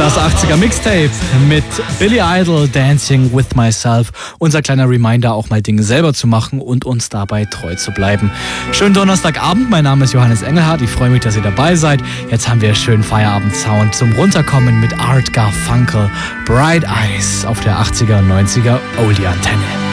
Das 80er Mixtape mit Billy Idol, Dancing with Myself. Unser kleiner Reminder, auch mal Dinge selber zu machen und uns dabei treu zu bleiben. Schönen Donnerstagabend, mein Name ist Johannes Engelhardt. Ich freue mich, dass ihr dabei seid. Jetzt haben wir schönen Feierabend-Sound zum Runterkommen mit Art Garfunkel, Bright Eyes auf der 80er, 90er Oldie-Antenne.